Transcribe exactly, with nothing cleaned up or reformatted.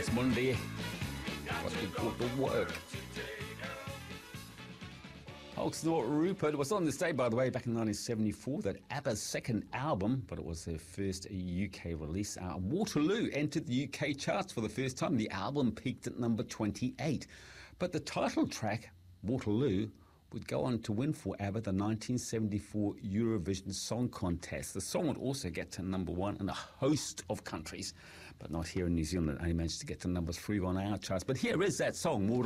Next Monday, must be put to work. Oxnard Rupert was on this day, by the way, back in nineteen seventy-four, that ABBA's second album, but it was their first U K release. Uh, Waterloo entered the U K charts for the first time. The album peaked at number twenty-eight. But the title track, Waterloo, would go on to win for ABBA the nineteen seventy-four Eurovision Song Contest. The song would also get to number one in a host of countries, but not here in New Zealand. It only managed to get to number three on our charts. But here is that song, Waterloo.